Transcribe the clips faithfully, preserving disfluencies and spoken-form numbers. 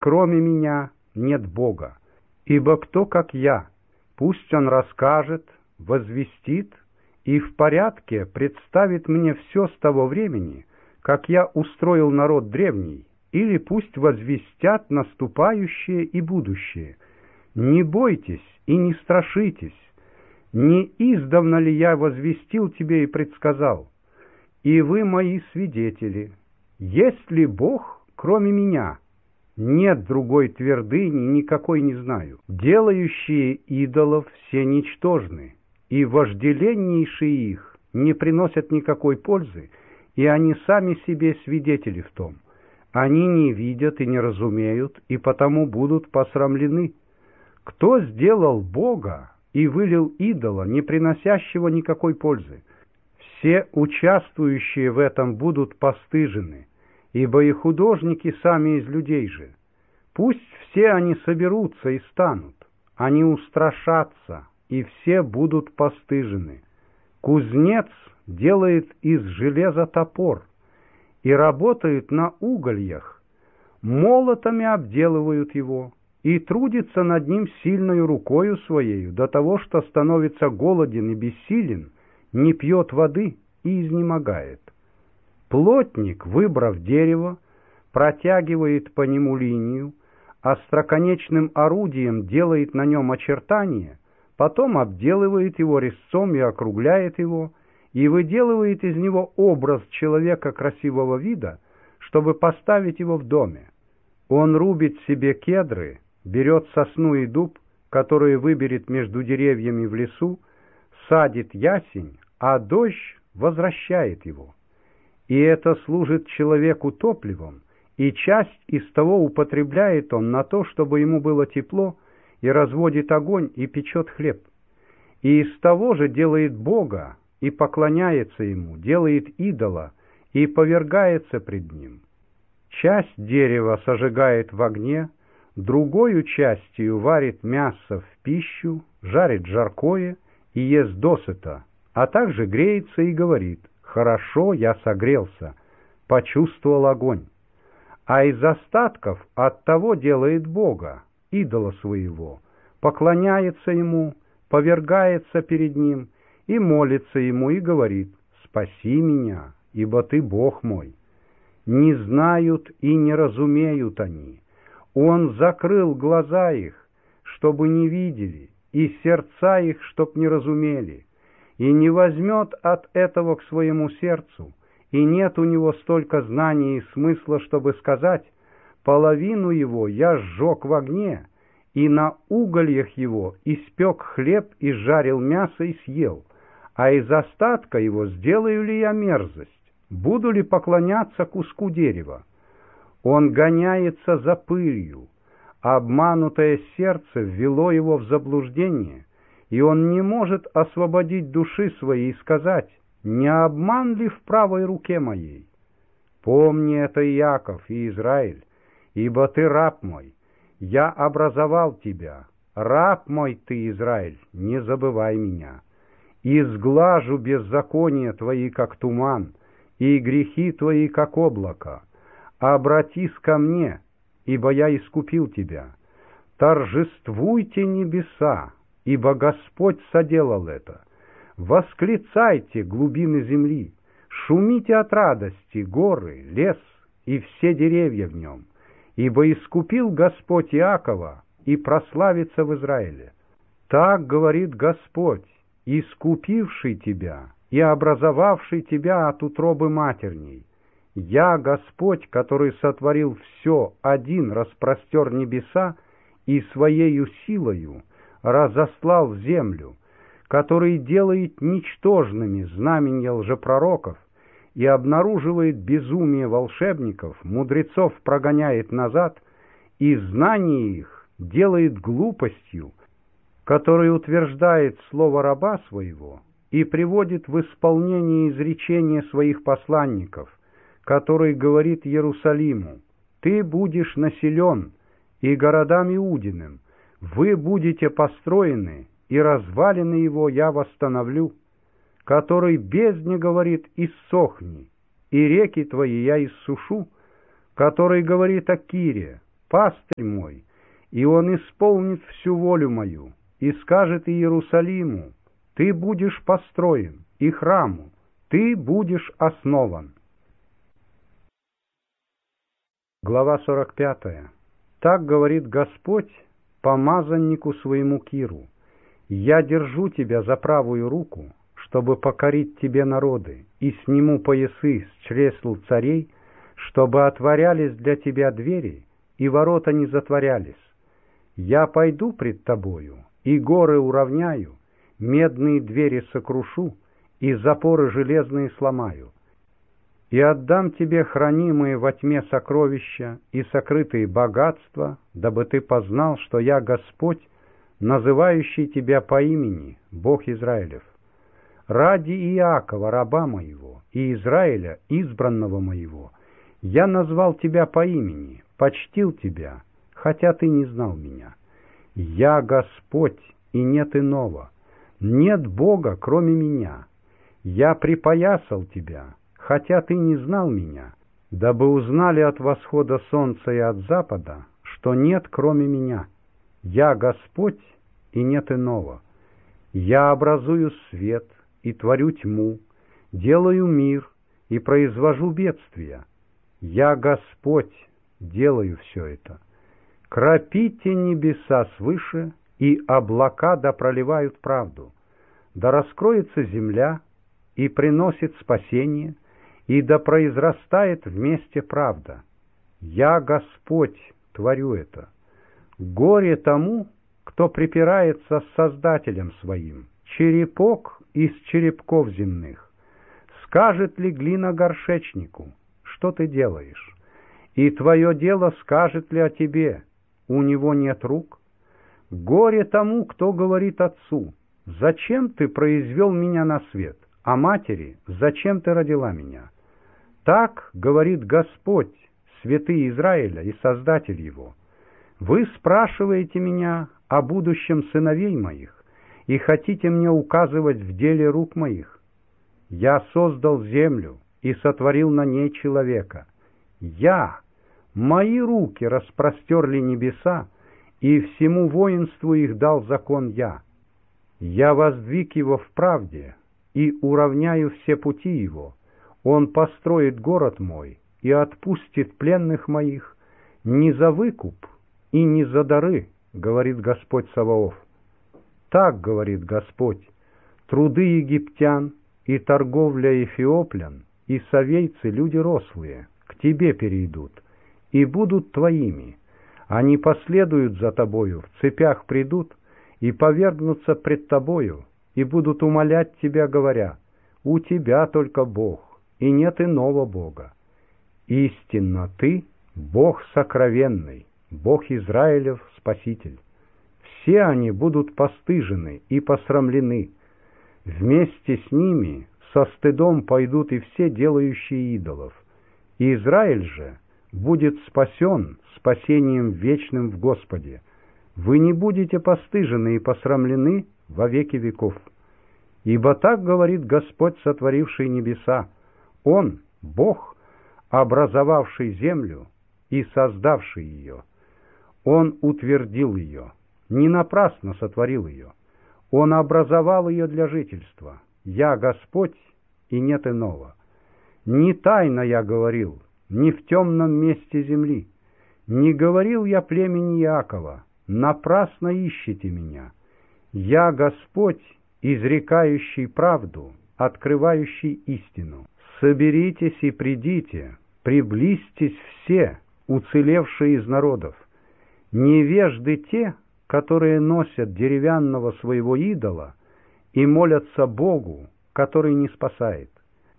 кроме меня нет Бога. Ибо кто, как я, пусть он расскажет, возвестит и в порядке представит мне все с того времени, как я устроил народ древний, или пусть возвестят наступающее и будущее. Не бойтесь и не страшитесь. Не издавна ли я возвестил тебе и предсказал? И вы мои свидетели. Есть ли Бог, кроме меня? Нет другой твердыни, никакой не знаю. Делающие идолов все ничтожны, и вожделеннейшие их не приносят никакой пользы, и они сами себе свидетели в том. Они не видят и не разумеют, и потому будут посрамлены. Кто сделал Бога и вылил идола, не приносящего никакой пользы? Все участвующие в этом будут постыжены, ибо и художники сами из людей же. Пусть все они соберутся и станут, они устрашатся, и все будут постыжены. Кузнец делает из железа топор, и работают на угольях, молотами обделывают его, и трудится над ним сильною рукою своею, до того, что становится голоден и бессилен, не пьет воды и изнемогает. Плотник, выбрав дерево, протягивает по нему линию, остроконечным орудием делает на нем очертания, потом обделывает его резцом и округляет его, и выделывает из него образ человека красивого вида, чтобы поставить его в доме. Он рубит себе кедры, берет сосну и дуб, которые выберет между деревьями в лесу, садит ясень, а дождь возвращает его. И это служит человеку топливом, и часть из того употребляет он на то, чтобы ему было тепло, и разводит огонь, и печет хлеб. И из того же делает Бога, и поклоняется ему, делает идола, и повергается пред ним. Часть дерева сожигает в огне, другою частью варит мясо в пищу, жарит жаркое и ест досыта, а также греется и говорит: «Хорошо, я согрелся, почувствовал огонь». А из остатков от того делает Бога, идола своего, поклоняется ему, повергается перед ним и молится ему и говорит: «Спаси меня, ибо ты Бог мой». Не знают и не разумеют они. Он закрыл глаза их, чтобы не видели, и сердца их, чтоб не разумели, и не возьмет от этого к своему сердцу, и нет у него столько знаний и смысла, чтобы сказать: половину его я сжег в огне, и на угольях его испек хлеб и жарил мясо и съел, а из остатка его сделаю ли я мерзость? Буду ли поклоняться куску дерева? Он гоняется за пылью, обманутое сердце ввело его в заблуждение, и он не может освободить души своей и сказать: не обман ли в правой руке моей? Помни это, Иаков и Израиль, ибо ты раб мой, я образовал тебя, раб мой ты, Израиль, не забывай меня. Изглажу беззакония твои, как туман, и грехи твои, как облако. Обратись ко мне, ибо я искупил тебя. Торжествуйте небеса, ибо Господь соделал это. Восклицайте, глубины земли, шумите от радости, горы, лес и все деревья в нем, ибо искупил Господь Иакова и прославится в Израиле. Так говорит Господь, искупивший тебя и образовавший тебя от утробы матерней. Я, Господь, который сотворил все, один распростер небеса и своею силою разослал в землю, который делает ничтожными знамения лжепророков и обнаруживает безумие волшебников, мудрецов прогоняет назад, и знание их делает глупостью, который утверждает слово раба своего и приводит в исполнение изречения своих посланников, который говорит Иерусалиму: «Ты будешь населен, и городам Иудиным, вы будете построены, и развалины его я восстановлю», который бездне говорит: «Иссохни, и реки твои я иссушу», который говорит о Кире: пастырь мой, и он исполнит всю волю мою, и скажет Иерусалиму: ты будешь построен, и храму: ты будешь основан. Глава сорок пятая. Так говорит Господь помазаннику своему Киру: я держу тебя за правую руку, чтобы покорить тебе народы, и сниму поясы с чресл царей, чтобы отворялись для тебя двери, и ворота не затворялись. Я пойду пред тобою, и горы уравняю, медные двери сокрушу, и запоры железные сломаю. И отдам тебе хранимые во тьме сокровища и сокрытые богатства, дабы ты познал, что я Господь, называющий тебя по имени, Бог Израилев. Ради Иакова, раба моего, и Израиля, избранного моего, я назвал тебя по имени, почтил тебя, хотя ты не знал меня. Я Господь, и нет иного, нет Бога, кроме меня. Я припоясал тебя, хотя ты не знал меня, дабы узнали от восхода солнца и от запада, что нет кроме меня. Я Господь, и нет иного. Я образую свет и творю тьму, делаю мир и произвожу бедствия. Я Господь, делаю все это. Кропите небеса свыше, и облака да проливают правду. Да раскроется земля и приносит спасение, и да произрастает вместе правда. Я Господь, творю это. Горе тому, кто припирается с Создателем своим, черепок из черепков земных. Скажет ли глина горшечнику: что ты делаешь? И твое дело скажет ли о тебе: у него нет рук? Горе тому, кто говорит отцу: зачем ты произвел меня на свет? А матери: зачем ты родила меня? Так говорит Господь, святый Израиля и Создатель его: вы спрашиваете меня о будущем сыновей моих и хотите мне указывать в деле рук моих. Я создал землю и сотворил на ней человека. Я, мои руки распростерли небеса, и всему воинству их дал закон я. Я воздвиг его в правде и уравняю все пути его. Он построит город мой и отпустит пленных моих не за выкуп и не за дары, говорит Господь Саваоф. Так говорит Господь: труды египтян и торговля эфиоплян и совейцы, люди рослые, к тебе перейдут и будут твоими. Они последуют за тобою, в цепях придут и повергнутся пред тобою, и будут умолять тебя, говоря: у тебя только Бог, и нет иного Бога. Истинно ты Бог сокровенный, Бог Израилев Спаситель. Все они будут постыжены и посрамлены. Вместе с ними со стыдом пойдут и все делающие идолов. И Израиль же будет спасен спасением вечным в Господе. Вы не будете постыжены и посрамлены во веки веков. Ибо так говорит Господь, сотворивший небеса: Он, Бог, образовавший землю и создавший ее. Он утвердил ее, не напрасно сотворил ее. Он образовал ее для жительства. Я Господь, и нет иного. Не тайно я говорил, не в темном месте земли. Не говорил я племени Иакова: напрасно ищете меня. Я Господь, изрекающий правду, открывающий истину. Соберитесь и придите, приблизьтесь все, уцелевшие из народов. Невежды те, которые носят деревянного своего идола и молятся Богу, который не спасает.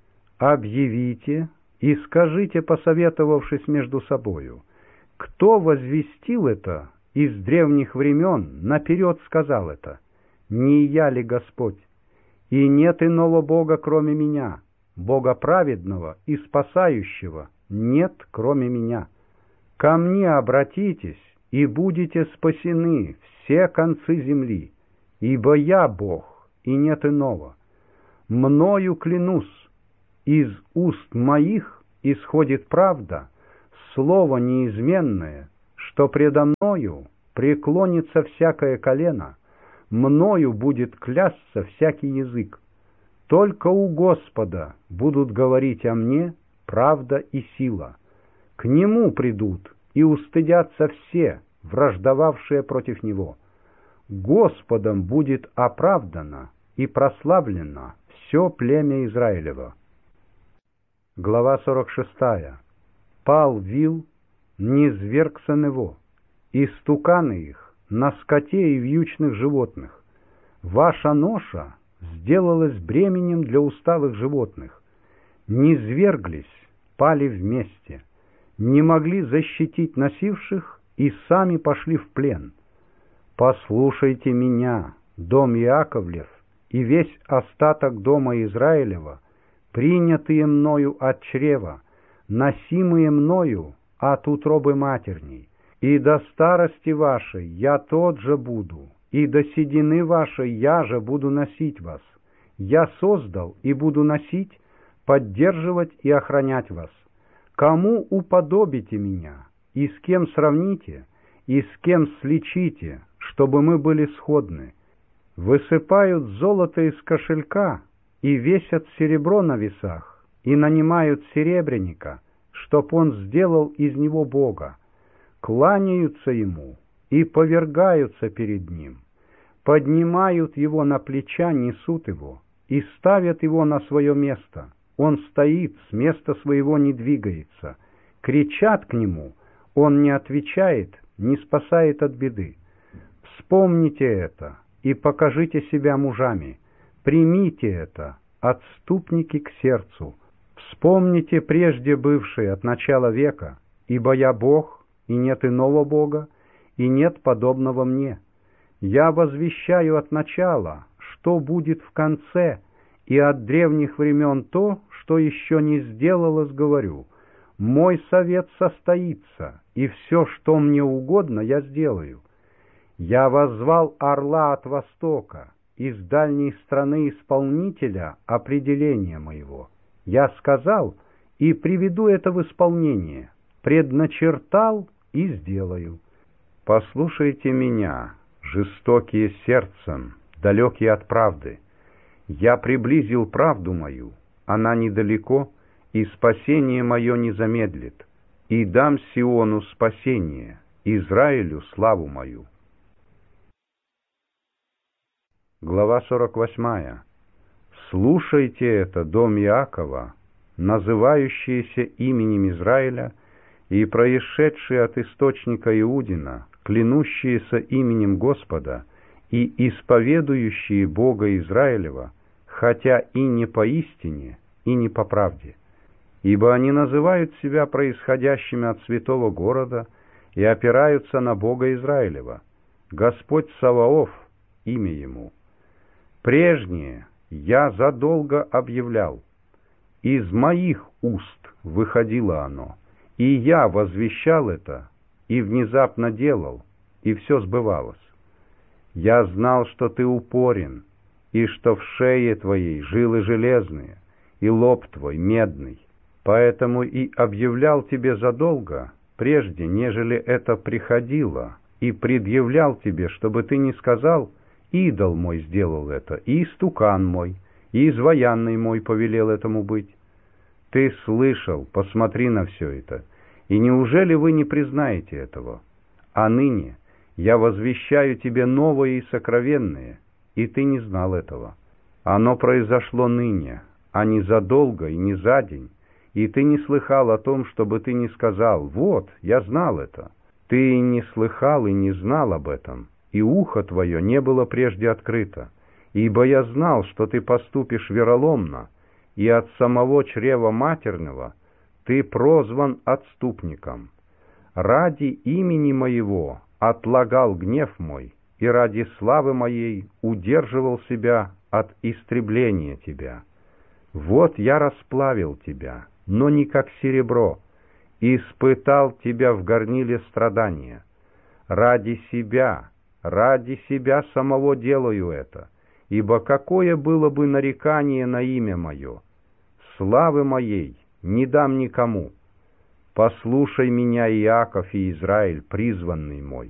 Объявите и скажите, посоветовавшись между собою: кто возвестил это из древних времен, наперед сказал это? Не я ли Господь? И нет иного Бога, кроме меня, Бога праведного и спасающего нет, кроме меня. Ко мне обратитесь, и будете спасены все концы земли, ибо я Бог, и нет иного. Мною клянусь, из уст моих исходит правда, слово неизменное, что предо мною преклонится всякое колено, мною будет клясться всякий язык. Только у Господа будут говорить о мне правда и сила. К Нему придут и устыдятся все, враждовавшие против Него. Господом будет оправдано и прославлено все племя Израилево. Глава сорок шестая. Пал вил, низвергся Нево, истуканы их на скоте и вьючных животных. Ваша ноша сделалась бременем для усталых животных. Низверглись, пали вместе, не могли защитить носивших и сами пошли в плен. Послушайте меня, дом Иаковлев, и весь остаток дома Израилева, принятые мною от чрева, носимые мною от утробы матерней. И до старости вашей я тот же буду, и до седины вашей я же буду носить вас. Я создал и буду носить, поддерживать и охранять вас. Кому уподобите меня, и с кем сравните, и с кем сличите, чтобы мы были сходны? Высыпают золото из кошелька и весят серебро на весах, и нанимают серебряника, чтоб он сделал из него Бога. Кланяются ему и повергаются перед ним, поднимают его на плеча, несут его и ставят его на свое место. Он стоит, с места своего не двигается. Кричат к нему, он не отвечает, не спасает от беды. Вспомните это и покажите себя мужами. Примите это, отступники к сердцу. Вспомните прежде бывшие от начала века, ибо я Бог, и нет иного Бога, и нет подобного мне. Я возвещаю от начала, что будет в конце, и от древних времен то, что еще не сделалось, говорю. Мой совет состоится, и все, что мне угодно, я сделаю. Я воззвал орла от востока, из дальней страны исполнителя определения моего. Я сказал, и приведу это в исполнение, предначертал и сделаю. Послушайте меня, жестокие сердцем, далекие от правды. Я приблизил правду мою, она недалеко, и спасение мое не замедлит, и дам Сиону спасение, Израилю славу мою. Глава сорок восьмая. Слушайте это, дом Иакова, называющиеся именем Израиля, и происшедшие от источника Иудина, клянущиеся именем Господа, и исповедующие Бога Израилева, хотя и не поистине, и не по правде. Ибо они называют себя происходящими от святого города и опираются на Бога Израилева. Господь Саваоф, имя Ему. Прежнее я задолго объявлял, из моих уст выходило оно, и я возвещал это, и внезапно делал, и все сбывалось. Я знал, что ты упорен, и что в шее твоей жилы железные, и лоб твой медный. Поэтому и объявлял тебе задолго, прежде, нежели это приходило, и предъявлял тебе, чтобы ты не сказал: идол мой сделал это, и истукан мой, и изваянный мой повелел этому быть. Ты слышал, посмотри на все это, и неужели вы не признаете этого? А ныне я возвещаю тебе новое и сокровенное, и ты не знал этого. Оно произошло ныне, а не задолго и не за день, и ты не слыхал о том, чтобы ты не сказал: вот, я знал это. Ты не слыхал и не знал об этом, и ухо твое не было прежде открыто, ибо я знал, что ты поступишь вероломно, и от самого чрева матерного ты прозван отступником. Ради имени моего отлагал гнев мой, и ради славы моей удерживал себя от истребления тебя. Вот я расплавил тебя, но не как серебро, и испытал тебя в горниле страдания. Ради себя, ради себя самого делаю это, ибо какое было бы нарекание на имя мое? Славы моей не дам никому. послушай меня, Иаков и Израиль, призванный мой.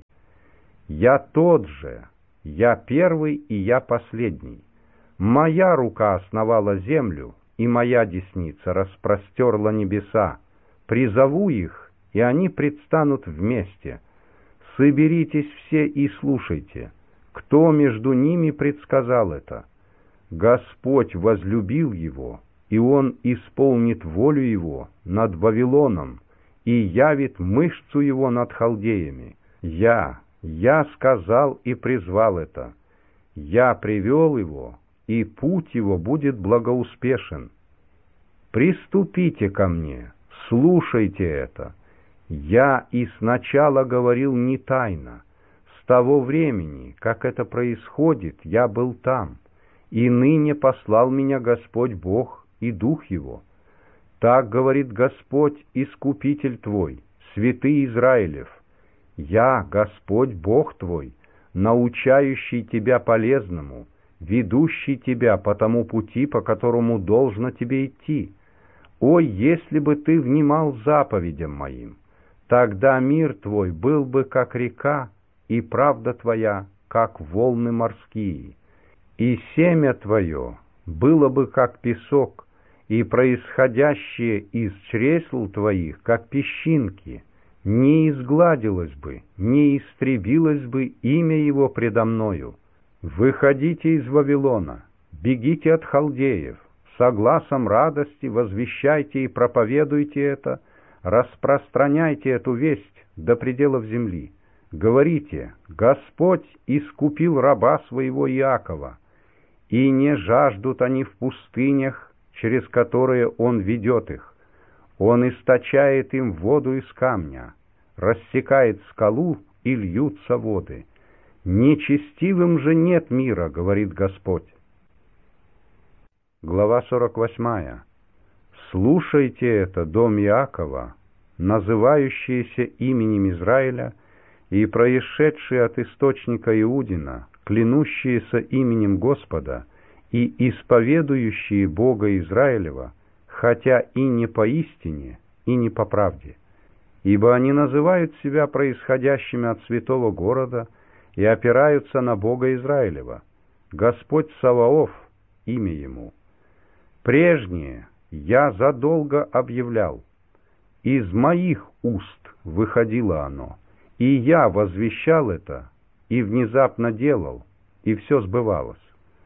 Я тот же, я первый и я последний. Моя рука основала землю, и моя десница распростерла небеса. Призову их, и они предстанут вместе. Соберитесь все и слушайте. Кто между ними предсказал это? Господь возлюбил его, и он исполнит волю его над Вавилоном и явит мышцу его над халдеями. Я, я сказал и призвал это. Я привел его, и путь его будет благоуспешен. Приступите ко мне, слушайте это. Я и сначала говорил не тайно. С того времени, как это происходит, я был там, и ныне послал меня Господь Бог и Дух Его. Так говорит Господь, Искупитель твой, Святый Израилев. Я, Господь Бог твой, научающий тебя полезному, ведущий тебя по тому пути, по которому должно тебе идти. Ой, если бы ты внимал заповедям моим, тогда мир твой был бы как река, и правда твоя, как волны морские. И семя твое было бы как песок, и происходящее из чресл твоих, как песчинки, не изгладилось бы, не истребилось бы имя его предо мною. Выходите из Вавилона, бегите от халдеев, со гласом радости возвещайте и проповедуйте это, распространяйте эту весть до пределов земли. Говорите: Господь искупил раба своего Иакова, и не жаждут они в пустынях, через которые Он ведет их. Он источает им воду из камня, рассекает скалу, и льются воды. Нечестивым же нет мира, говорит Господь. Глава сорок восьмая. Слушайте это, дом Иакова, называющиеся именем Израиля, и происшедшие от источника Иудина, клянущиеся именем Господа, и исповедующие Бога Израилева, хотя и не по истине, и не по правде. Ибо они называют себя происходящими от святого города и опираются на Бога Израилева. Господь Саваоф, имя Ему. Прежнее я задолго объявлял, из моих уст выходило оно, и я возвещал это, и внезапно делал, и все сбывалось.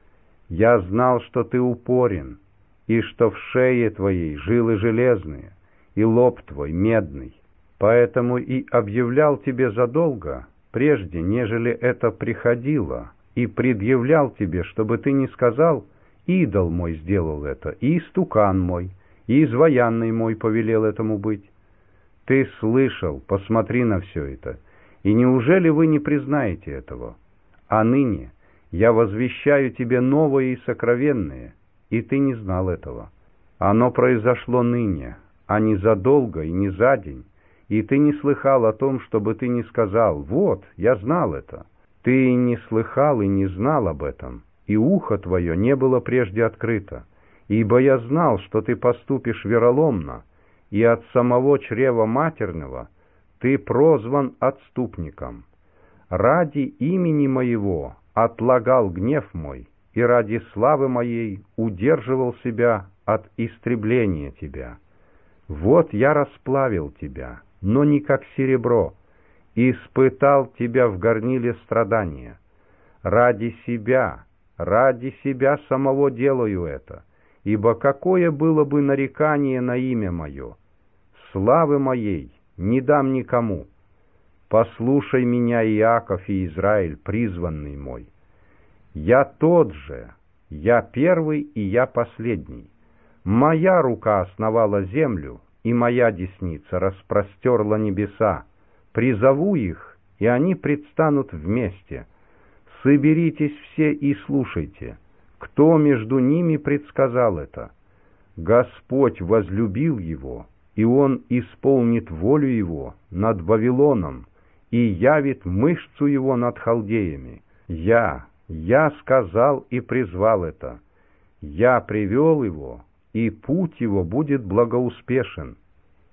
Я знал, что ты упорен, и что в шее твоей жилы железные, и лоб твой медный. Поэтому и объявлял тебе задолго, прежде, нежели это приходило, и предъявлял тебе, чтобы ты не сказал: идол мой сделал это, и истукан мой, и изваянный мой повелел этому быть. Ты слышал, посмотри на все это, и неужели вы не признаете этого? А ныне я возвещаю тебе новое и сокровенное, и ты не знал этого. Оно произошло ныне, а не задолго и не за день, и ты не слыхал о том, чтобы ты не сказал: вот, я знал это. Ты не слыхал и не знал об этом, и ухо твое не было прежде открыто, ибо я знал, что ты поступишь вероломно, и от самого чрева матерного ты прозван отступником. Ради имени моего отлагал гнев мой, и ради славы моей удерживал себя от истребления тебя. Вот я расплавил тебя, но не как серебро, и испытал тебя в горниле страдания. Ради себя, ради себя самого делаю это, ибо какое было бы нарекание на имя мое? Славы моей не дам никому. Послушай меня, Иаков и Израиль, призванный мой. Я тот же, я первый и я последний. Моя рука основала землю, и моя десница распростерла небеса. Призову их, и они предстанут вместе. Соберитесь все и слушайте. Кто между ними предсказал это? Господь возлюбил его, и он исполнит волю его над Вавилоном, и явит мышцу его над халдеями. Я, я сказал и призвал это. Я привел его, и путь его будет благоуспешен.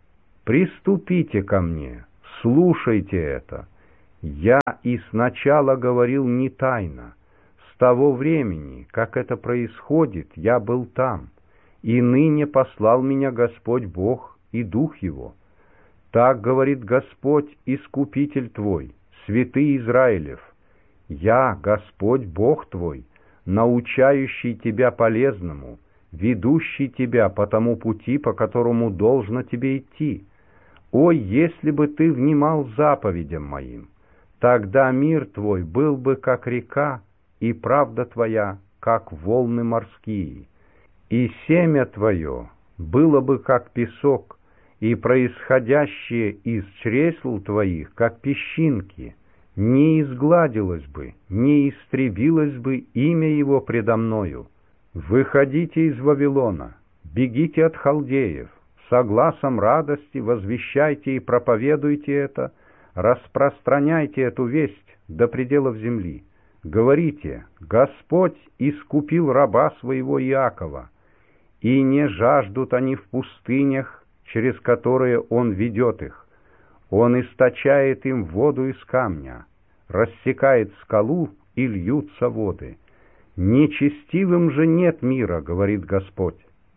Приступите ко мне, слушайте это. Я и сначала говорил не тайно. С того времени, как это происходит, я был там, и ныне послал меня Господь Бог и Дух Его. Так говорит Господь, Искупитель твой, Святый Израилев. Я, Господь Бог твой, научающий тебя полезному, ведущий тебя по тому пути, по которому должно тебе идти. Ой, если бы ты внимал заповедям моим, тогда мир твой был бы как река, и правда твоя, как волны морские, и семя твое было бы как песок, и происходящее из чресл твоих, как песчинки, не изгладилось бы, не истребилось бы имя его предо мною. Выходите из Вавилона, бегите от халдеев, со гласом радости возвещайте и проповедуйте это, распространяйте эту весть до пределов земли. Говорите: Господь искупил раба своего Иакова, и не жаждут они в пустынях, через которые Он ведет их. Он источает им воду из камня, рассекает скалу, и льются воды. Нечестивым же нет мира, говорит Господь.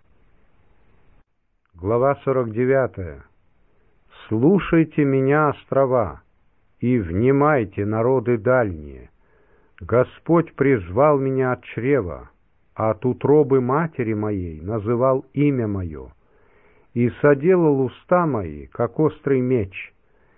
Глава сорок девятая. Слушайте меня, острова, и внимайте, народы дальние. Господь призвал меня от чрева, от утробы матери моей называл имя мое, и соделал уста мои, как острый меч.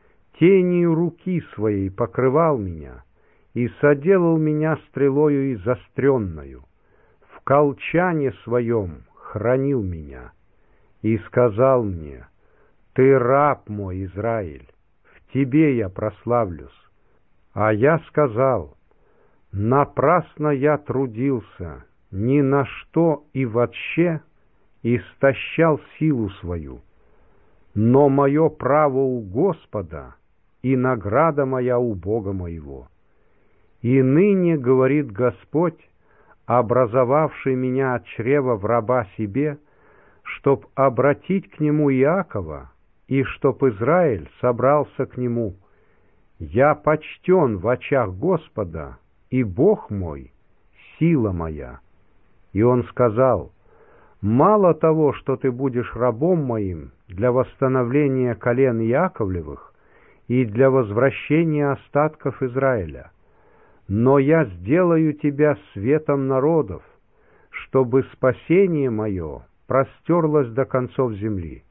Тенью руки своей покрывал меня, и соделал меня стрелою изостренною. В колчане своем хранил меня, и сказал мне: ты раб мой, Израиль, в тебе я прославлюсь. А я сказал: напрасно я трудился, ни на что и вообще истощал силу свою. Но мое право у Господа, и награда моя у Бога моего. И ныне, говорит Господь, образовавший меня от чрева в раба себе, чтоб обратить к нему Иакова, и чтоб Израиль собрался к нему. Я почтен в очах Господа, и Бог мой — сила моя. И он сказал: мало того, что ты будешь рабом моим для восстановления колен Яковлевых и для возвращения остатков Израиля, но я сделаю тебя светом народов, чтобы спасение мое простерлось до концов земли.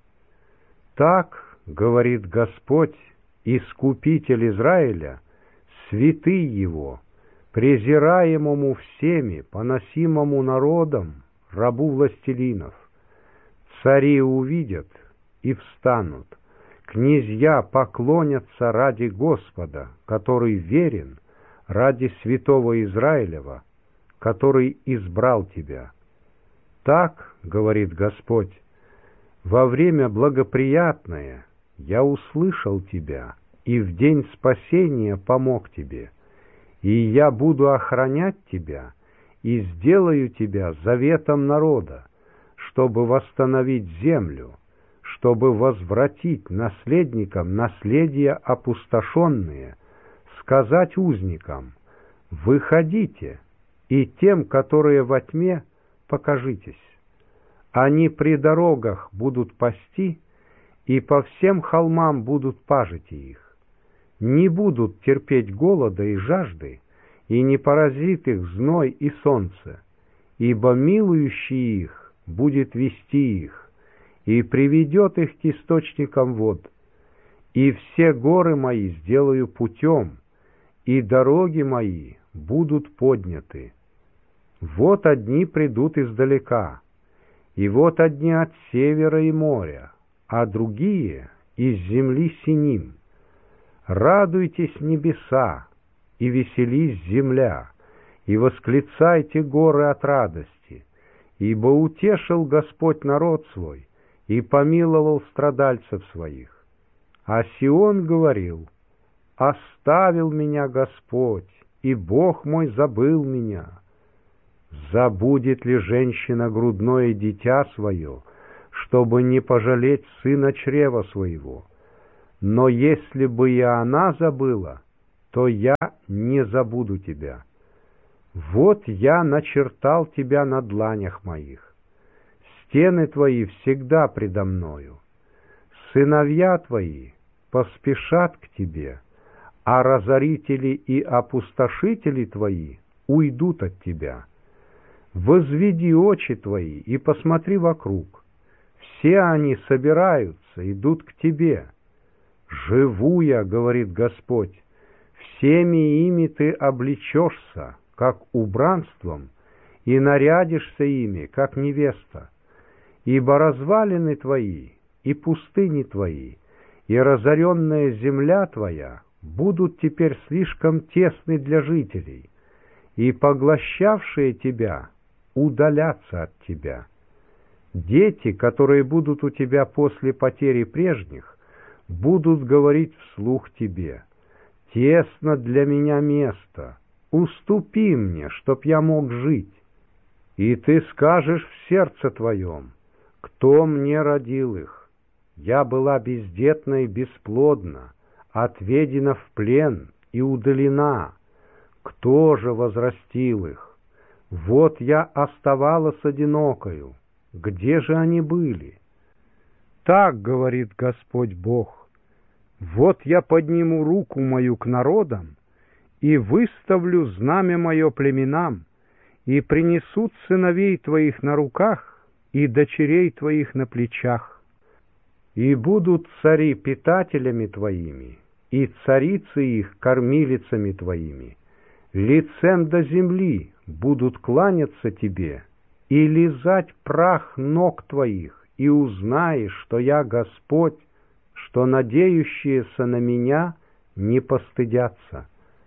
Так, говорит Господь, Искупитель Израиля, святый его, презираемому всеми, поносимому народом, рабу властелинов. Цари увидят и встанут, князья поклонятся ради Господа, который верен, ради святого Израилева, который избрал тебя. Так, говорит Господь, во время благоприятное я услышал тебя, и в день спасения помог тебе, и я буду охранять тебя, и сделаю тебя заветом народа, чтобы восстановить землю, чтобы возвратить наследникам наследие опустошенные, сказать узникам: выходите, и тем, которые во тьме, покажитесь. Они при дорогах будут пасти, и по всем холмам будут пажити их. Не будут терпеть голода и жажды, и не поразит их зной и солнце, ибо милующий их будет вести их, и приведет их к источникам вод. И все горы мои сделаю путем, и дороги мои будут подняты. Вот одни придут издалека, и вот одни от севера и моря, а другие из земли синим. Радуйтесь, небеса, и веселись земля, и восклицайте горы от радости, ибо утешил Господь народ свой и помиловал страдальцев своих. А Сион говорил: оставил меня Господь, и Бог мой забыл меня. Забудет ли женщина грудное дитя свое, чтобы не пожалеть сына чрева своего. Но если бы и она забыла, то я не забуду тебя. Вот я начертал тебя на дланях моих. Стены твои всегда предо мною. Сыновья твои поспешат к тебе, а разорители и опустошители твои уйдут от тебя. Возведи очи твои и посмотри вокруг. Все они собираются, идут к тебе. Живу я, говорит Господь, всеми ими ты облечешься, как убранством, и нарядишься ими, как невеста. Ибо развалины твои и пустыни твои, и разоренная земля твоя будут теперь слишком тесны для жителей, и поглощавшие тебя удалятся от тебя. Дети, которые будут у тебя после потери прежних, будут говорить вслух тебе: «Тесно для меня место, уступи мне, чтоб я мог жить». И ты скажешь в сердце твоем: «Кто мне родил их? Я была бездетна и бесплодна, отведена в плен и удалена. Кто же возрастил их? Вот я оставалась одинокою. Где же они были?» Так говорит Господь Бог: «Вот я подниму руку мою к народам и выставлю знамя мое племенам, и принесут сыновей твоих на руках и дочерей твоих на плечах. И будут цари питателями твоими, и царицы их кормилицами твоими. Лицем до земли будут кланяться тебе и лизать прах ног твоих, и узнаешь, что я Господь, что надеющиеся на меня не постыдятся.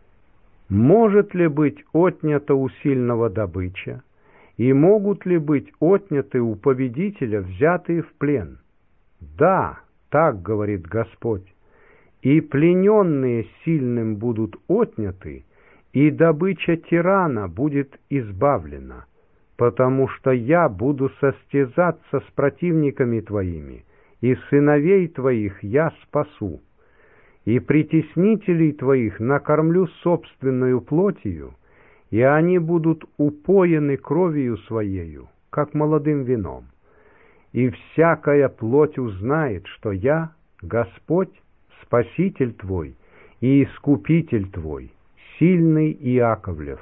Может ли быть отнята у сильного добыча, и могут ли быть отняты у победителя взятые в плен? Да, так говорит Господь, и плененные сильным будут отняты, и добыча тирана будет избавлена, потому что я буду состязаться с противниками твоими, и сыновей твоих я спасу, и притеснителей твоих накормлю собственную плотью, и они будут упоены кровью своею, как молодым вином. И всякая плоть узнает, что я, Господь, Спаситель твой и Искупитель твой, сильный Иаковлев».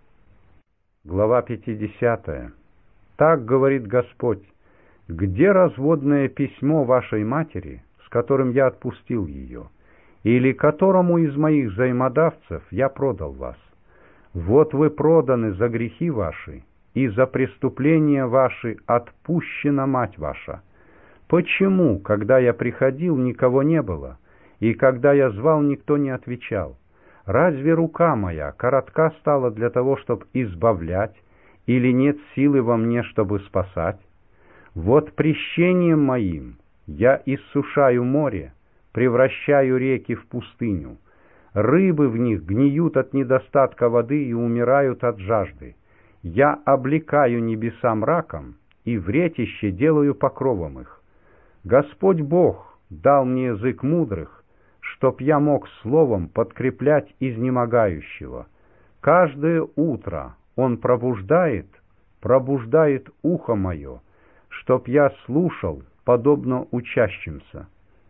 Глава пятидесятая. Так говорит Господь: «Где разводное письмо вашей матери, с которым я отпустил ее, или которому из моих взаимодавцев я продал вас? Вот вы проданы за грехи ваши, и за преступления ваши отпущена мать ваша. Почему, когда я приходил, никого не было, и когда я звал, никто не отвечал? Разве рука моя коротка стала для того, чтобы избавлять, или нет силы во мне, чтобы спасать? Вот прещением моим я иссушаю море, превращаю реки в пустыню. Рыбы в них гниют от недостатка воды и умирают от жажды. Я облекаю небеса мраком, и вретище делаю покровом их. Господь Бог дал мне язык мудрых, чтоб я мог словом подкреплять изнемогающего. Каждое утро Он пробуждает, пробуждает ухо мое, чтоб я слушал, подобно учащимся.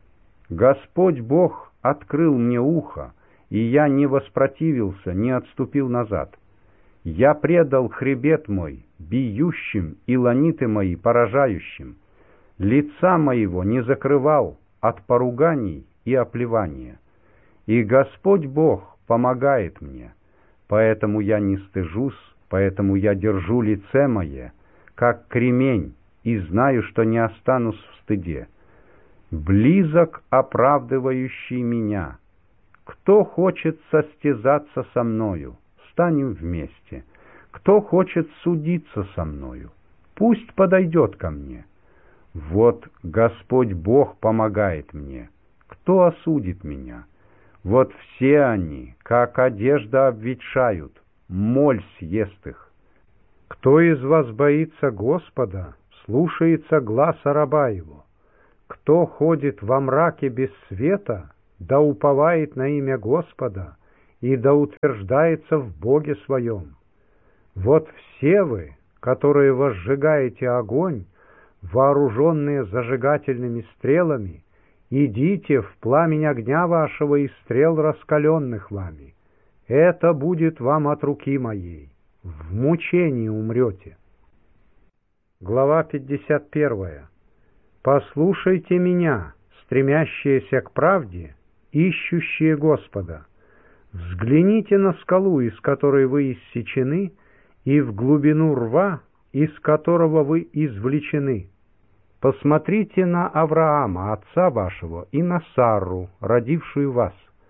Господь Бог открыл мне ухо, и я не воспротивился, не отступил назад. Я предал хребет мой биющим и ланиты мои поражающим. Лица моего не закрывал от поруганий и оплевания. И Господь Бог помогает мне, поэтому я не стыжусь, поэтому я держу лице мое, как кремень, и знаю, что не останусь в стыде. Близок оправдывающий меня. Кто хочет состязаться со мною, станем вместе. Кто хочет судиться со мною, пусть подойдет ко мне. Вот Господь Бог помогает мне. Кто осудит меня? Вот все они, как одежда, обветшают, моль съест их. Кто из вас боится Господа, слушается гласа раба его. Кто ходит во мраке без света, да уповает на имя Господа и да утверждается в Боге своем. Вот все вы, которые возжигаете огонь, вооруженные зажигательными стрелами, идите в пламень огня вашего и стрел, раскаленных вами. Это будет вам от руки моей. В мучении умрете. Глава пятьдесят первая. Послушайте меня, стремящиеся к правде, ищущие Господа. Взгляните на скалу, из которой вы иссечены, и в глубину рва, из которого вы извлечены. Посмотрите на Авраама, отца вашего, и на Сарру, родившую вас.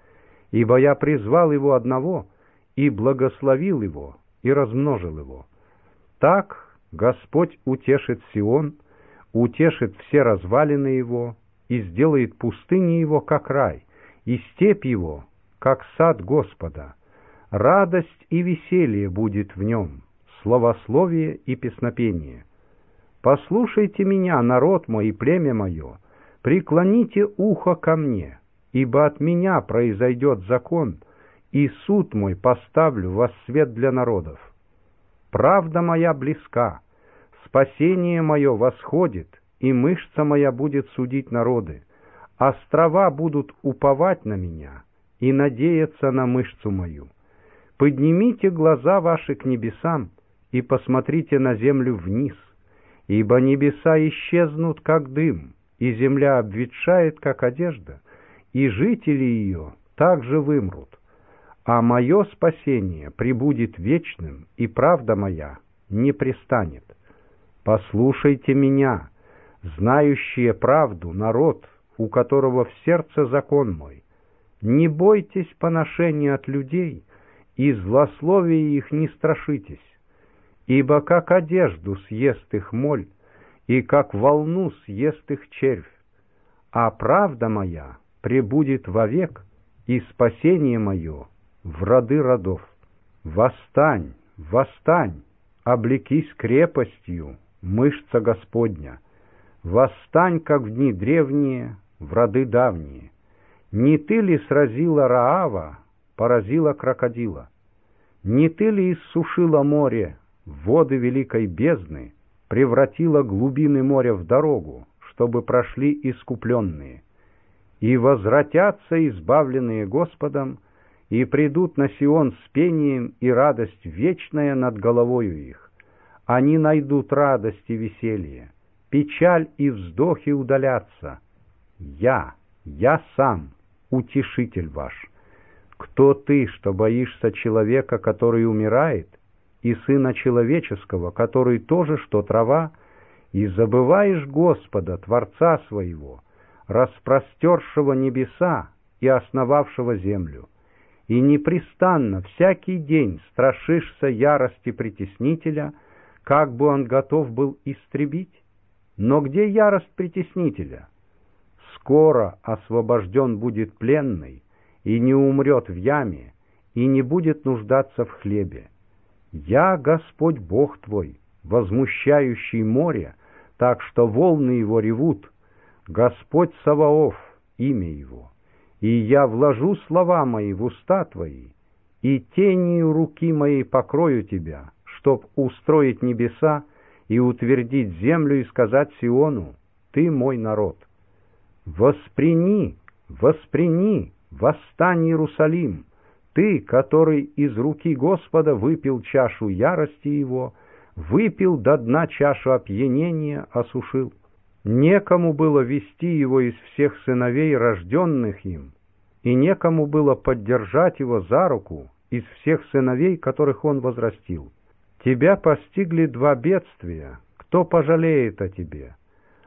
Ибо я призвал его одного, и благословил его, и размножил его. Так Господь утешит Сион, утешит все развалины его, и сделает пустыни его, как рай, и степь его, как сад Господа. Радость и веселье будет в нем, словословие и песнопение. Послушайте меня, народ мой и племя мое, преклоните ухо ко мне, ибо от меня произойдет закон, и суд мой поставлю во свет для народов. Правда моя близка, спасение мое восходит, и мышца моя будет судить народы. Острова будут уповать на меня и надеяться на мышцу мою. Поднимите глаза ваши к небесам и посмотрите на землю вниз, ибо небеса исчезнут, как дым, и земля обветшает, как одежда, и жители ее также вымрут. А мое спасение пребудет вечным, и правда моя не престанет. Послушайте меня, знающие правду, народ, у которого в сердце закон мой. Не бойтесь поношения от людей, и злословия их не страшитесь, ибо как одежду съест их моль, и как волну съест их червь. А правда моя пребудет вовек, и спасение мое в роды родов. Восстань, восстань, облекись крепостью, мышца Господня. Восстань, как в дни древние, в роды давние. Не ты ли сразила Раава, поразила крокодила? Не ты ли иссушила море, воды великой бездны, превратила глубины моря в дорогу, чтобы прошли искупленные? И возвратятся избавленные Господом, и придут на Сион с пением, и радость вечная над головою их. Они найдут радость и веселье, печаль и вздохи удалятся. Я, я сам, утешитель ваш. Кто ты, что боишься человека, который умирает, и сына человеческого, который тоже, что трава, и забываешь Господа, Творца своего, распростершего небеса и основавшего землю, и непрестанно всякий день страшишься ярости притеснителя, как бы он готов был истребить? Но где ярость притеснителя? Скоро освобожден будет пленный, и не умрет в яме, и не будет нуждаться в хлебе. Я Господь Бог твой, возмущающий море, так что волны его ревут, Господь Саваоф, имя его. И я вложу слова мои в уста твои, и тенью руки моей покрою тебя, чтоб устроить небеса и утвердить землю и сказать Сиону: ты мой народ. Восприни, восприни, восстань, Иерусалим, ты, который из руки Господа выпил чашу ярости его, выпил до дна чашу опьянения, осушил. Некому было вести его из всех сыновей, рожденных им, и некому было поддержать его за руку из всех сыновей, которых он возрастил. Тебя постигли два бедствия, кто пожалеет о тебе?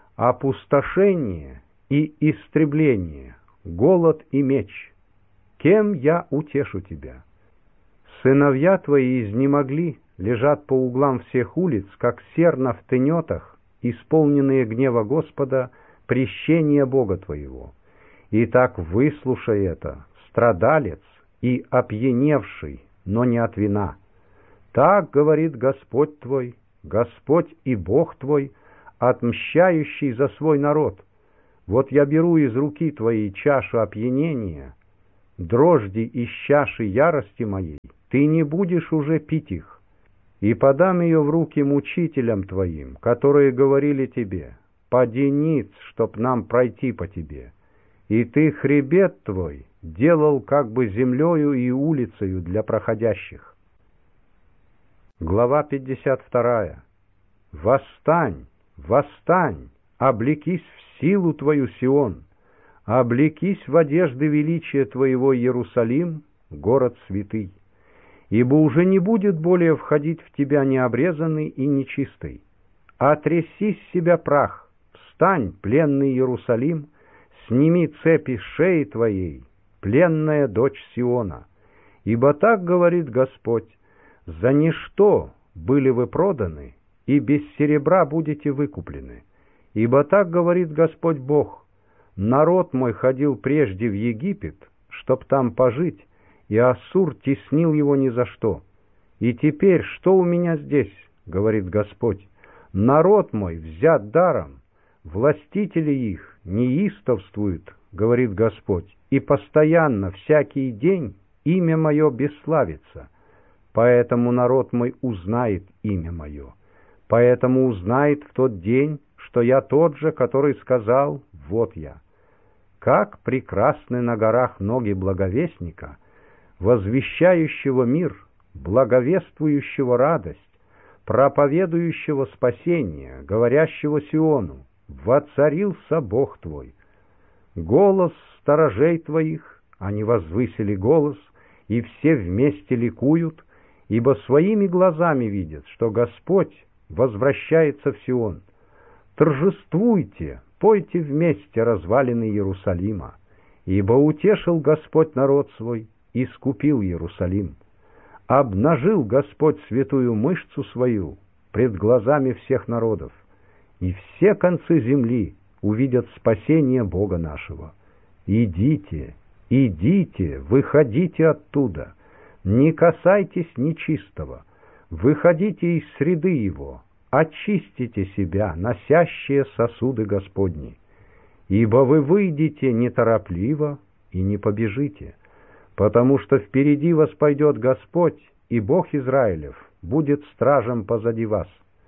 Опустошение и истребление, голод и меч. Кем я утешу тебя? Сыновья твои изнемогли, лежат по углам всех улиц, как серна в тенетах, исполненные гнева Господа, прещения Бога твоего. Итак, выслушай это, страдалец и опьяневший, но не от вина. Так говорит Господь твой, Господь и Бог твой, отмщающий за свой народ. Вот я беру из руки твоей чашу опьянения, дрожди из чаши ярости моей, ты не будешь уже пить их, и подам ее в руки мучителям твоим, которые говорили тебе: поди ниц, чтоб нам пройти по тебе. И ты хребет твой делал как бы землею и улицею для проходящих. Глава пятьдесят вторая. Восстань, восстань, облекись в силу твою, Сион, облекись в одежды величия твоего, Иерусалим, город святый. Ибо уже не будет более входить в тебя необрезанный и нечистый. Отряси с себя прах, встань, пленный Иерусалим, сними цепи с шеи твоей, пленная дочь Сиона. Ибо так говорит Господь: за ничто были вы проданы, и без серебра будете выкуплены. Ибо так говорит Господь Бог: народ мой ходил прежде в Египет, чтоб там пожить, и Ассур теснил его ни за что. И теперь что у меня здесь, говорит Господь? Народ мой взят даром, властители их неистовствуют, говорит Господь, и постоянно, всякий день, имя мое бесславится. Поэтому народ мой узнает имя мое. Поэтому узнает в тот день, что я тот же, который сказал: вот я. Как прекрасны на горах ноги благовестника, возвещающего мир, благовествующего радость, проповедующего спасение, говорящего Сиону: воцарился Бог твой. Голос сторожей твоих, они возвысили голос, и все вместе ликуют, ибо своими глазами видят, что Господь возвращается в Сион. Торжествуйте, пойте вместе развалины Иерусалима, ибо утешил Господь народ свой, искупил Иерусалим. Обнажил Господь святую мышцу свою пред глазами всех народов, и все концы земли увидят спасение Бога нашего. Идите, идите, выходите оттуда, не касайтесь нечистого, выходите из среды его, очистите себя, носящие сосуды Господни, ибо вы выйдете неторопливо и не побежите, потому что впереди вас пойдет Господь, и Бог Израилев будет стражем позади вас.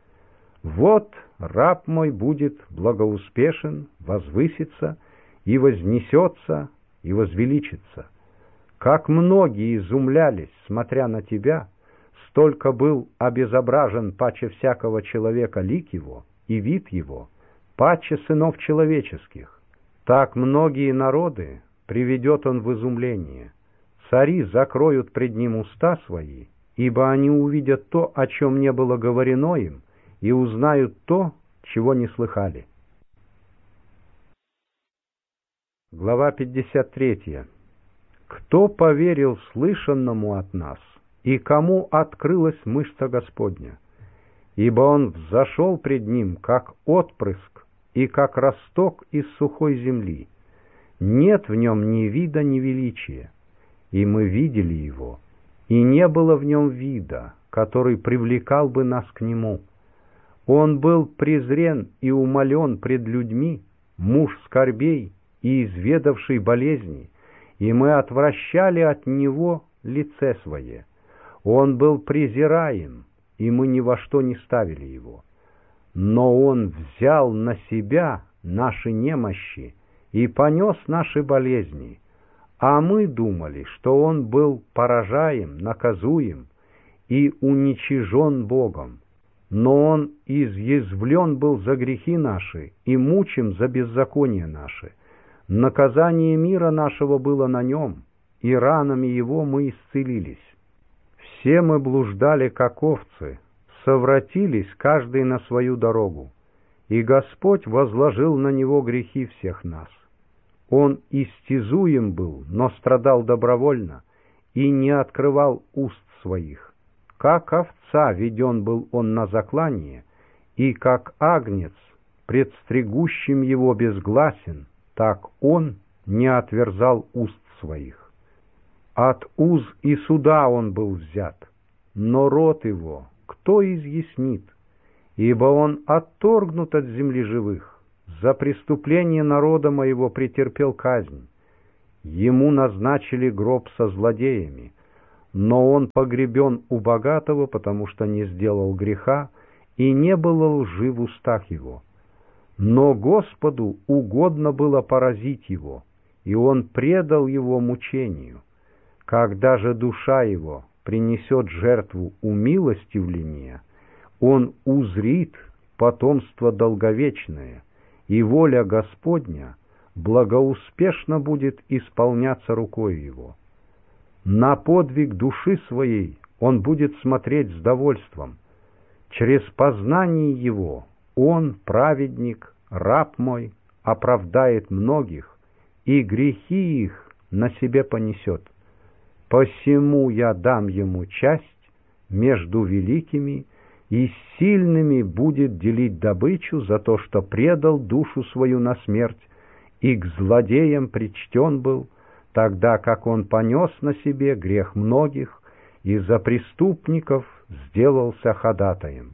Вот раб мой будет благоуспешен, возвысится, и вознесется, и возвеличится. Как многие изумлялись, смотря на тебя, столько был обезображен паче всякого человека лик его и вид его, паче сынов человеческих. Так многие народы приведет он в изумление. Цари закроют пред ним уста свои, ибо они увидят то, о чем не было говорено им, и узнают то, чего не слыхали. Глава пятьдесят третья. Кто поверил слышанному от нас, и кому открылась мышца Господня? Ибо он взошел пред ним, как отпрыск, и как росток из сухой земли. Нет в нем ни вида, ни величия. И мы видели его, и не было в нем вида, который привлекал бы нас к нему. Он был презрен и умолен пред людьми, муж скорбей и изведавший болезни, и мы отвращали от него лице свое. Он был презираем, и мы ни во что не ставили его. Но он взял на себя наши немощи и понес наши болезни, а мы думали, что он был поражаем, наказуем и уничижен Богом. Но он изъязвлен был за грехи наши и мучим за беззаконие наши. Наказание мира нашего было на нем, и ранами его мы исцелились. Все мы блуждали, как овцы, совратились каждый на свою дорогу, и Господь возложил на него грехи всех нас. Он истязуем был, но страдал добровольно, и не открывал уст своих. Как овца веден был он на заклание, и как агнец, пред стригущим его безгласен, так он не отверзал уст своих. От уз и суда он был взят, но рот его кто изъяснит? ибо он отторгнут от земли живых. За преступление народа моего претерпел казнь. Ему назначили гроб со злодеями, но он погребен у богатого, потому что не сделал греха, и не было лжи в устах его. Но Господу угодно было поразить его, и он предал его мучению. Когда же душа его принесет жертву умилостивления, он узрит потомство долговечное, и воля Господня благоуспешно будет исполняться рукой его. На подвиг души своей он будет смотреть с довольством. Через познание его он, праведник, раб мой, оправдает многих, и грехи их на себе понесет. Посему я дам ему часть между великими, и с сильными будет делить добычу за то, что предал душу свою на смерть, и к злодеям причтен был, тогда как он понес на себе грех многих, и за преступников сделался ходатаем.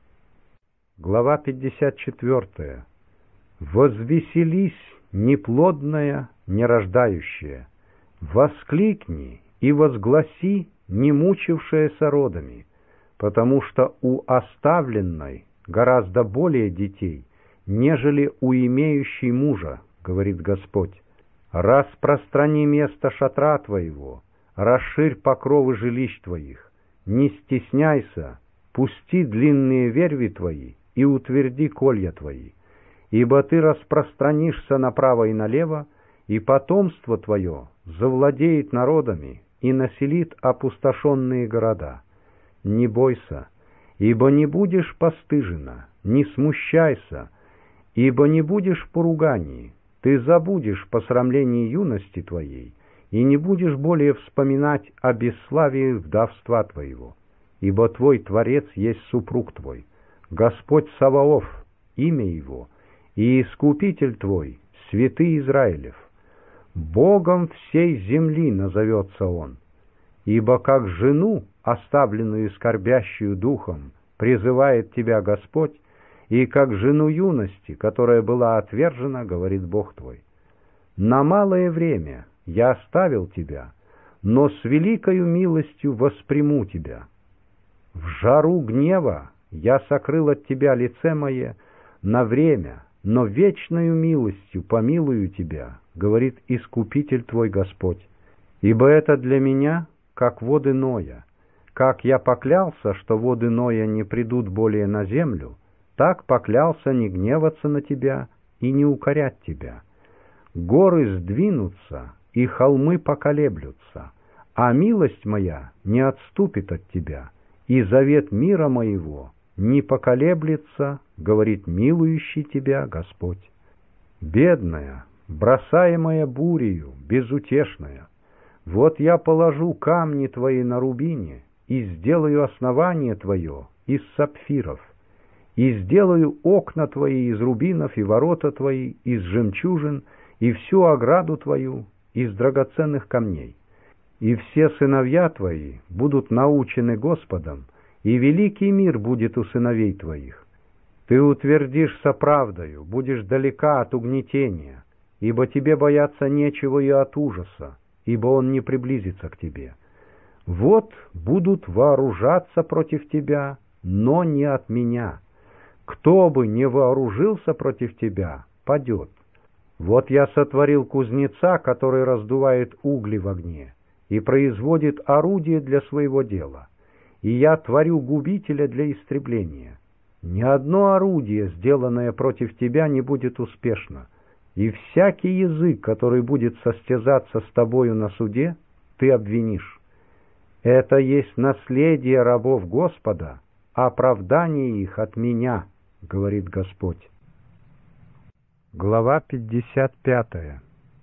Глава пятьдесят четыре. «Возвеселись, неплодная, нерождающая, воскликни и возгласи, не мучившаяся родами, потому что у оставленной гораздо более детей, нежели у имеющей мужа, говорит Господь. Распространи место шатра твоего, расширь покровы жилищ твоих, не стесняйся, пусти длинные верви твои и утверди колья твои, ибо ты распространишься направо и налево, и потомство твое завладеет народами и населит опустошенные города. Не бойся, ибо не будешь постыжена, не смущайся, ибо не будешь в поругании, ты забудешь посрамление юности твоей и не будешь более вспоминать о бесславии вдовства твоего, ибо твой Творец есть супруг твой, Господь Саваоф, имя его, и Искупитель твой, святый Израилев. Богом всей земли назовется он, ибо как жену, оставленную скорбящую духом, призывает тебя Господь, и как жену юности, которая была отвержена, говорит Бог твой. На малое время я оставил тебя, но с великою милостью восприму тебя. В жару гнева я сокрыл от тебя лице мое на время, но вечною милостью помилую тебя, говорит Искупитель твой Господь. Ибо это для меня, как воды Ноя. Как я поклялся, что воды Ноя не придут более на землю, так поклялся не гневаться на тебя и не укорять тебя. Горы сдвинутся, и холмы поколеблются, а милость моя не отступит от тебя, и завет мира моего не поколеблется, говорит милующий тебя Господь. Бедная, бросаемая бурею, безутешная, вот я положу камни твои на рубине и сделаю основание твое из сапфиров, и сделаю окна твои из рубинов и ворота твои из жемчужин, и всю ограду твою из драгоценных камней. И все сыновья твои будут научены Господом, и великий мир будет у сыновей твоих. Ты утвердишься правдою, будешь далека от угнетения, ибо тебе бояться нечего и от ужаса, ибо он не приблизится к тебе. Вот будут вооружаться против тебя, но не от меня. Кто бы не вооружился против тебя, падет. Вот я сотворил кузнеца, который раздувает угли в огне и производит орудие для своего дела, и я творю губителя для истребления. Ни одно орудие, сделанное против тебя, не будет успешно, и всякий язык, который будет состязаться с тобою на суде, ты обвинишь. Это есть наследие рабов Господа, оправдание их от меня, говорит Господь. Глава пятьдесят пятая.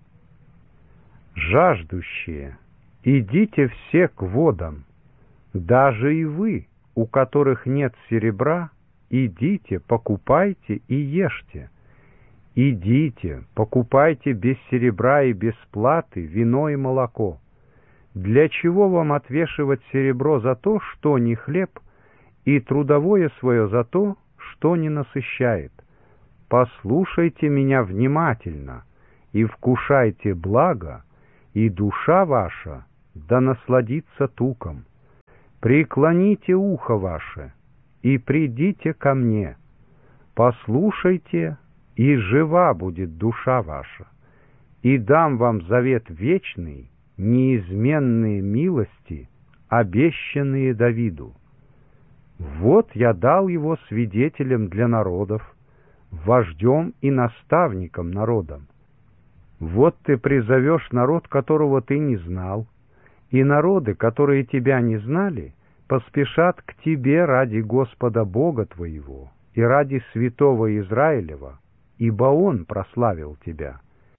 Жаждущие, идите все к водам, даже и вы, у которых нет серебра, идите, покупайте и ешьте. Идите, покупайте без серебра и без платы вино и молоко. Для чего вам отвешивать серебро за то, что не хлеб, и трудовое свое за то, что не насыщает. Послушайте меня внимательно и вкушайте благо, и душа ваша да насладится туком. Преклоните ухо ваше и придите ко мне. Послушайте, и жива будет душа ваша, и дам вам завет вечный, неизменные милости, обещанные Давиду. Вот я дал его свидетелем для народов, вождем и наставником народам. Вот ты призовешь народ, которого ты не знал, и народы, которые тебя не знали, поспешат к тебе ради Господа Бога твоего и ради святого Израилева, ибо Он прославил тебя.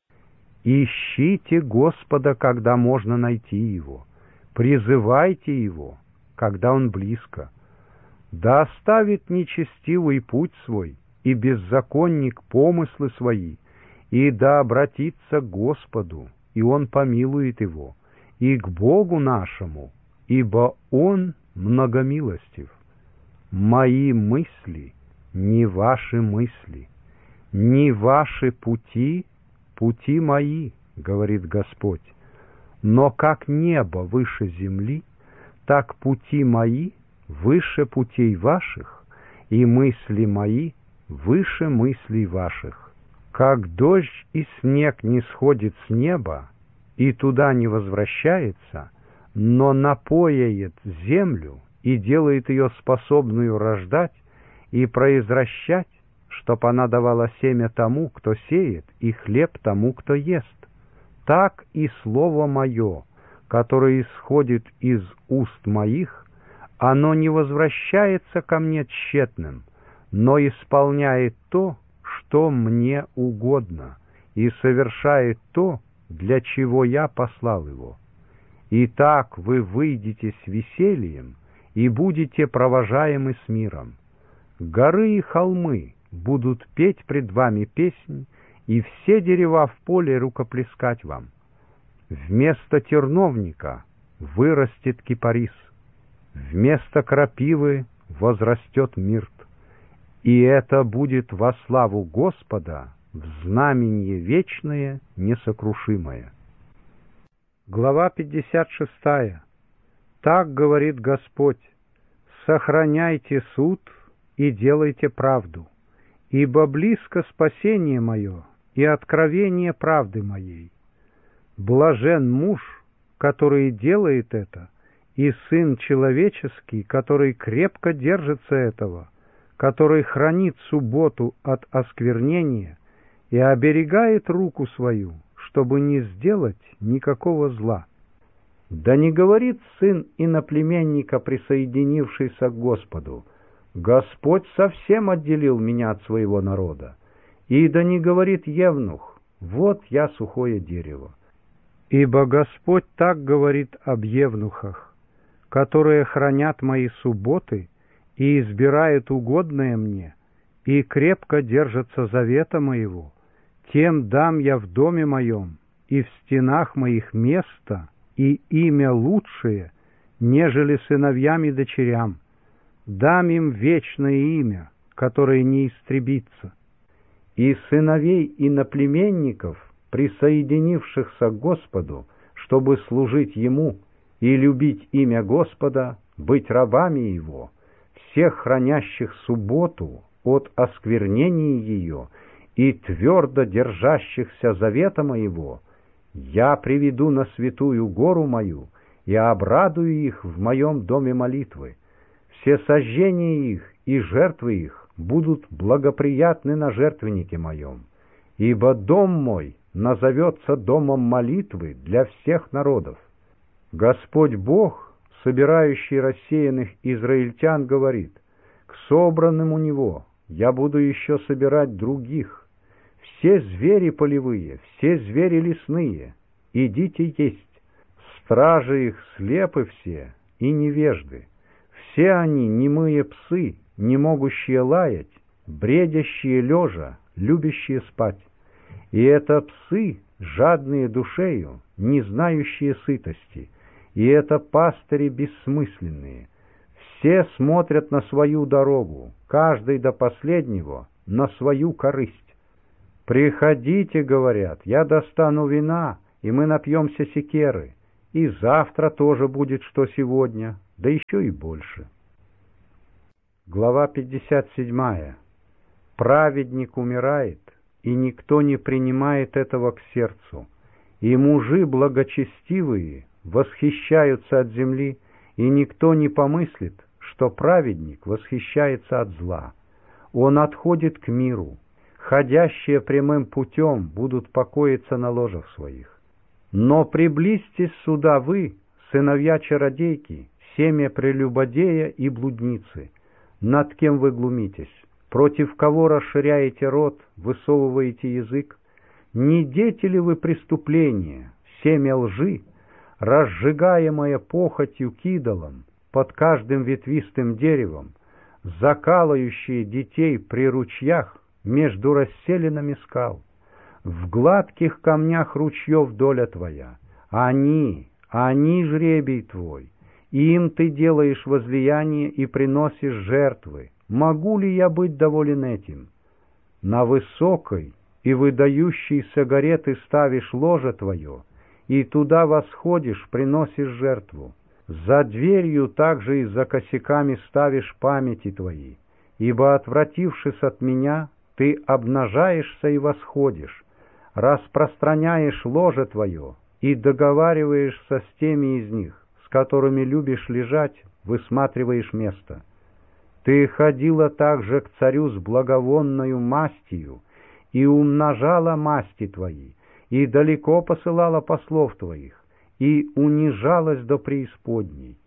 Ищите Господа, когда можно найти Его, призывайте Его, когда Он близко. Да оставит нечестивый путь свой, и беззаконник помыслы свои, и да обратится к Господу, и Он помилует его, и к Богу нашему, ибо Он многомилостив. Мои мысли не ваши мысли, не ваши пути пути мои, говорит Господь. Но как небо выше земли, так пути мои выше путей ваших, и мысли мои выше мыслей ваших. Как дождь и снег не сходит с неба и туда не возвращается, но напояет землю и делает ее способную рождать и произращать, чтоб она давала семя тому, кто сеет, и хлеб тому, кто ест. Так и слово мое, которое исходит из уст моих, оно не возвращается ко мне тщетным, но исполняет то, что мне угодно, и совершает то, для чего я послал его. Итак, вы выйдете с весельем и будете провожаемы с миром. Горы и холмы будут петь пред вами песнь, и все дерева в поле рукоплескать вам. Вместо терновника вырастет кипарис, вместо крапивы возрастет мирт, и это будет во славу Господа, в знаменье вечное, несокрушимое. Глава пятьдесят шестая. Так говорит Господь: сохраняйте суд и делайте правду, ибо близко спасение мое и откровение правды моей. Блажен муж, который делает это, и сын человеческий, который крепко держится этого, который хранит субботу от осквернения и оберегает руку свою, чтобы не сделать никакого зла. Да не говорит сын иноплеменника, присоединившийся к Господу: Господь совсем отделил меня от своего народа. И да не говорит евнух: вот я сухое дерево. Ибо Господь так говорит об евнухах, которые хранят мои субботы и избирают угодное мне, и крепко держатся завета моего, тем дам я в доме моем и в стенах моих место и имя лучшее, нежели сыновьям и дочерям. Дам им вечное имя, которое не истребится. И сыновей иноплеменников, присоединившихся к Господу, чтобы служить Ему и любить имя Господа, быть рабами Его, всех хранящих субботу от осквернения ее и твердо держащихся завета моего, я приведу на святую гору мою и обрадую их в моем доме молитвы. Все сожжения их и жертвы их будут благоприятны на жертвеннике моем, ибо дом мой назовется домом молитвы для всех народов. Господь Бог, собирающий рассеянных израильтян, говорит: к собранным у Него я буду еще собирать других. Все звери полевые, все звери лесные, идите есть. Стражи их слепы все и невежды. Все они немые псы, не могущие лаять, бредящие лежа, любящие спать. И это псы, жадные душею, не знающие сытости, и это пастыри бессмысленные. Все смотрят на свою дорогу, каждый до последнего на свою корысть. «Приходите, — говорят, — я достану вина, и мы напьемся секеры, и завтра тоже будет, что сегодня, да еще и больше». Глава пятьдесят семь. Праведник умирает, и никто не принимает этого к сердцу, и мужи благочестивые восхищаются от земли, и никто не помыслит, что праведник восхищается от зла. Он отходит к миру, ходящие прямым путем будут покоиться на ложах своих. Но приблизьтесь сюда вы, сыновья чародейки, семя прелюбодея и блудницы, над кем вы глумитесь, против кого расширяете рот, высовываете язык? Не дети ли вы преступления, семя лжи, разжигаемое похотью к идолам под каждым ветвистым деревом, закалывающие детей при ручьях между расселинами скал? В гладких камнях ручьев доля твоя, они, они жребий твой, им ты делаешь возлияние и приносишь жертвы. Могу ли я быть доволен этим? На высокой и выдающейся горе ты ставишь ложе твое, и туда восходишь, приносишь жертву. За дверью также и за косяками ставишь памяти твои, ибо, отвратившись от меня, ты обнажаешься и восходишь, распространяешь ложе твое и договариваешься с теми из них, с которыми любишь лежать, высматриваешь место. Ты ходила также к царю с благовонною мастью и умножала масти твои, и далеко посылала послов твоих, и унижалась до преисподней.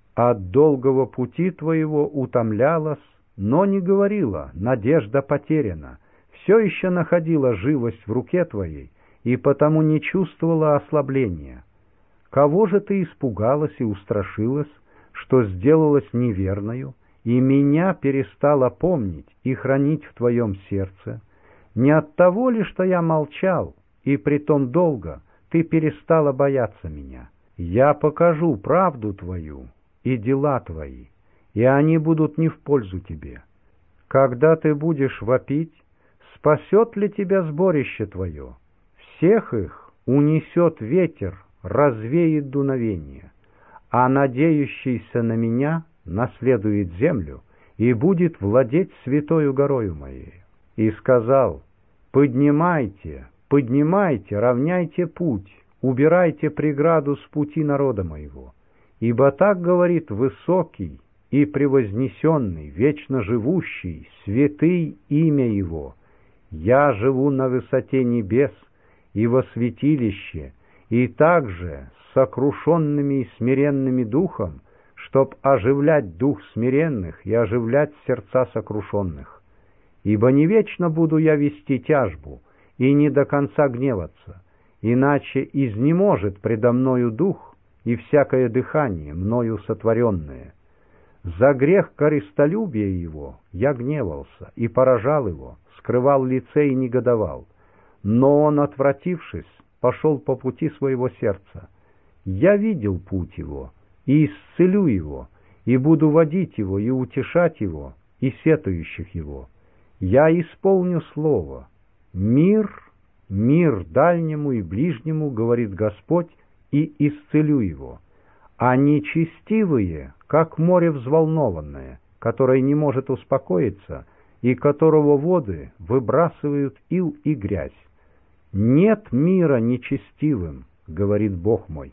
От долгого пути твоего утомлялась, но не говорила: надежда потеряна, все еще находила живость в руке твоей, и потому не чувствовала ослабления. Кого же ты испугалась и устрашилась, что сделалась неверною, и меня перестала помнить и хранить в твоем сердце? Не от того ли, что я молчал, и притом долго, ты перестала бояться меня? Я покажу правду твою и дела твои, и они будут не в пользу тебе. Когда ты будешь вопить, спасет ли тебя сборище твое? Всех их унесет ветер, развеет дуновение, а надеющийся на меня наследует землю и будет владеть святою горою моей. И сказал: поднимайте, поднимайте, равняйте путь, убирайте преграду с пути народа моего, ибо так говорит высокий и превознесенный, вечно живущий, святый имя его. Я живу на высоте небес и во святилище, и также с сокрушенными и смиренными духом, чтоб оживлять дух смиренных и оживлять сердца сокрушенных. Ибо не вечно буду я вести тяжбу и не до конца гневаться, иначе изнеможет предо мною дух и всякое дыхание, мною сотворенное. За грех корыстолюбия его я гневался и поражал его, скрывал лице и негодовал. Но он, отвратившись, пошел по пути своего сердца. Я видел путь его, и исцелю его, и буду водить его, и утешать его, и сетующих его. Я исполню слово. Мир, мир дальнему и ближнему, говорит Господь, и исцелю его. А нечестивые, как море взволнованное, которое не может успокоиться, и которого воды выбрасывают ил и грязь. Нет мира нечестивым, говорит Бог мой.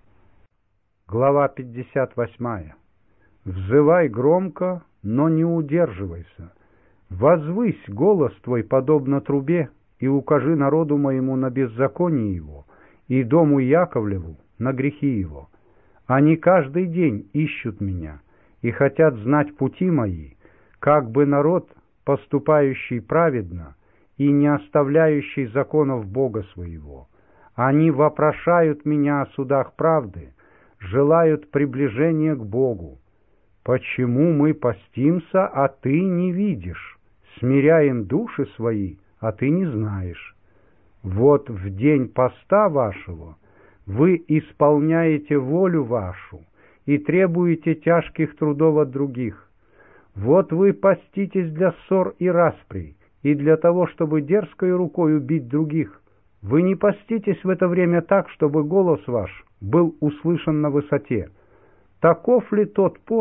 Глава пятьдесят восьмая. Взывай громко, но не удерживайся. Возвысь голос твой подобно трубе, и укажи народу моему на беззаконие его, и дому Яковлеву на грехи его. Они каждый день ищут меня и хотят знать пути мои, как бы народ, поступающий праведно и не оставляющий законов Бога своего. Они вопрошают меня о судах правды, желают приближения к Богу. Почему мы постимся, а ты не видишь? Смиряем души свои, а ты не знаешь. Вот в день поста вашего вы исполняете волю вашу и требуете тяжких трудов от других. Вот вы поститесь для ссор и расприй, и для того, чтобы дерзкой рукой убить других. Вы не поститесь в это время так, чтобы голос ваш был услышан на высоте. Таков ли тот пост,